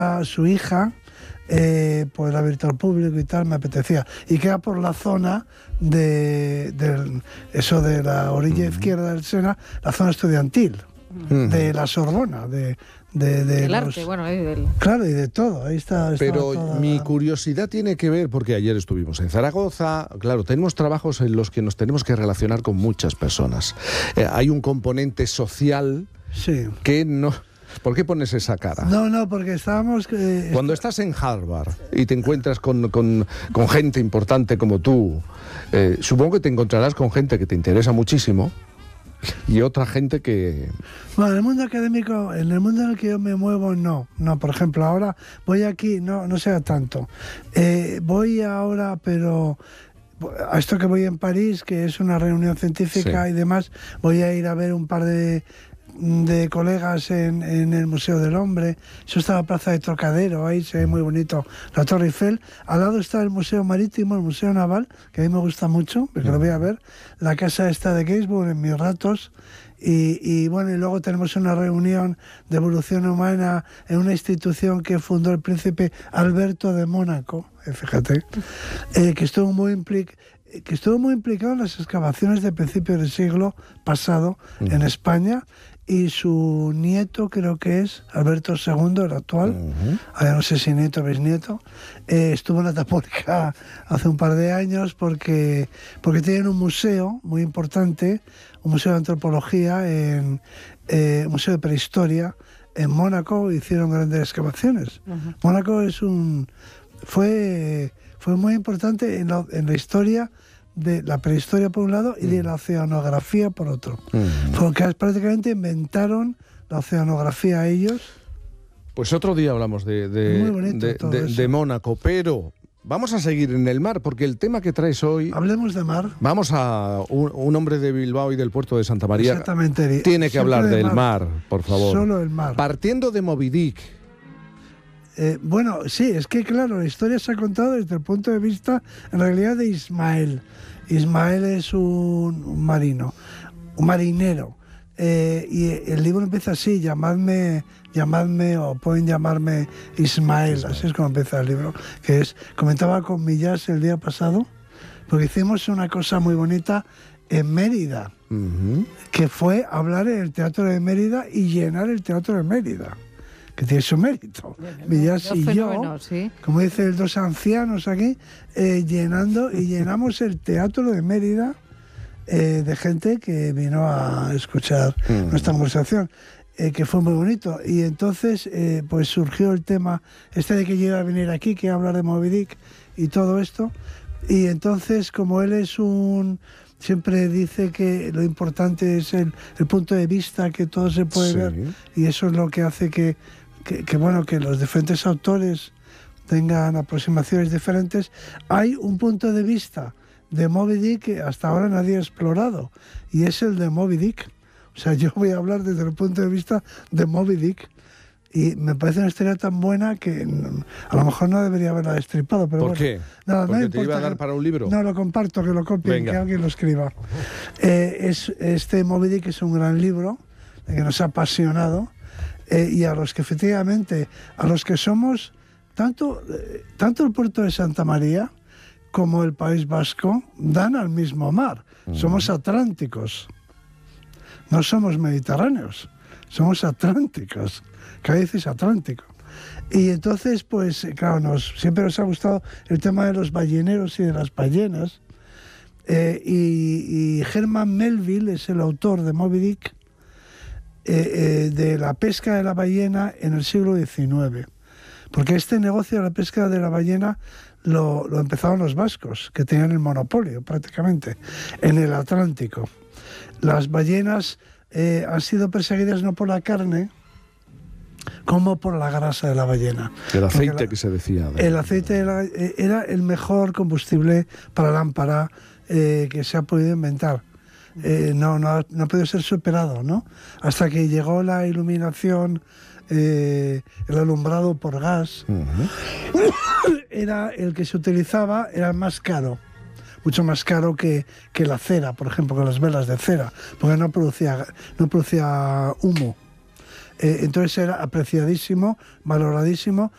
a su hija, pues la abierto al público y tal, me apetecía. Y queda por la zona de la orilla izquierda del Sena, la zona estudiantil, de la Sorbona, del arte, bueno, claro, y de todo. Ahí está. Pero mi curiosidad tiene que ver, porque ayer estuvimos en Zaragoza, claro, tenemos trabajos en los que nos tenemos que relacionar con muchas personas. Hay un componente social que no... ¿Por qué pones esa cara? No, porque estábamos... Cuando estás en Harvard y te encuentras con gente importante como tú, supongo que te encontrarás con gente que te interesa muchísimo y otra gente que... Bueno, en el mundo académico, en el mundo en el que yo me muevo, no. Por ejemplo, ahora voy aquí, no sea tanto. Voy ahora, pero... a esto que voy en París, que es una reunión científica y demás, voy a ir a ver un par de colegas en el Museo del Hombre. Eso está en la Plaza de Trocadero, ahí se ve muy bonito la Torre Eiffel. Al lado está el Museo Marítimo, el Museo Naval, que a mí me gusta mucho, porque lo voy a ver. La casa está de Gainsbourg en mis ratos. Y bueno, y luego tenemos una reunión de evolución humana en una institución que fundó el príncipe Alberto de Mónaco, fíjate, que estuvo muy implicado en las excavaciones de principios del siglo pasado en España, y su nieto, creo que es Alberto II, el actual, no sé si nieto o bisnieto, estuvo en la Tapónica hace un par de años porque tienen un museo muy importante, un museo de antropología, un museo de prehistoria en Mónaco. Hicieron grandes excavaciones. Mónaco fue muy importante en la historia de la prehistoria por un lado y de la oceanografía por otro. Porque prácticamente inventaron la oceanografía ellos. Pues otro día hablamos de Mónaco, pero vamos a seguir en el mar, porque el tema que traes hoy... Hablemos de mar. Vamos a un hombre de Bilbao y del puerto de Santa María. Exactamente. Tiene que hablar del mar, por favor. Solo el mar. Partiendo de Moby Dick. Bueno, sí, es que claro, la historia se ha contado desde el punto de vista, en realidad, de Ismael. Ismael es un marino, un marinero. Y el libro empieza así: llamadme, o pueden llamarme Ismael. Así es como empieza el libro, que es, comentaba con Millás el día pasado, porque hicimos una cosa muy bonita en Mérida, que fue hablar en el Teatro de Mérida y llenar el Teatro de Mérida, que tiene su mérito. Millás y yo, como dicen dos ancianos aquí, llenamos el Teatro de Mérida de gente que vino a escuchar nuestra conversación, que fue muy bonito. Y entonces pues surgió el tema de que yo iba a venir aquí, que iba a hablar de Moby Dick y todo esto. Y entonces, como él siempre dice que lo importante es el punto de vista, que todo se puede ver, y eso es lo que hace que los diferentes autores tengan aproximaciones diferentes. Hay un punto de vista de Moby Dick que hasta ahora nadie ha explorado, y es el de Moby Dick. O sea, yo voy a hablar desde el punto de vista de Moby Dick, y me parece una historia tan buena que a lo mejor no debería haberla destripado. Pero ¿Por qué? ¿Porque te iba a dar para un libro? No, lo comparto, que lo copien, que alguien lo escriba. Este Moby Dick es un gran libro que nos ha apasionado, y a los que efectivamente, a los que somos, tanto el puerto de Santa María como el País Vasco dan al mismo mar. Somos atlánticos, no somos mediterráneos, somos atlánticos. Cádiz es Atlántico. Y entonces, pues claro, siempre nos ha gustado el tema de los balleneros y de las ballenas. Y Herman Melville es el autor de Moby Dick, de la pesca de la ballena en el siglo XIX. Porque este negocio de la pesca de la ballena lo empezaron los vascos, que tenían el monopolio prácticamente en el Atlántico. Las ballenas han sido perseguidas no por la carne, como por la grasa de la ballena. El aceite que se decía. El aceite era el mejor combustible para lámpara que se ha podido inventar. No ha podido ser superado, ¿no? Hasta que llegó la iluminación, el alumbrado por gas. Era el que se utilizaba, era más caro, mucho más caro que la cera, por ejemplo, que las velas de cera, porque no producía humo. Entonces era apreciadísimo, valoradísimo,